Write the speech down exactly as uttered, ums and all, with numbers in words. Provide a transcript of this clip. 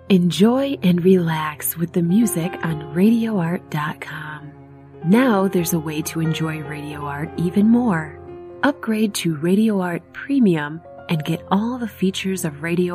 Enjoy and relax with the music on radio art dot com. Now there's a way to enjoy Radio Art even more. Upgrade to Radio Art Premium and get all the features of Radio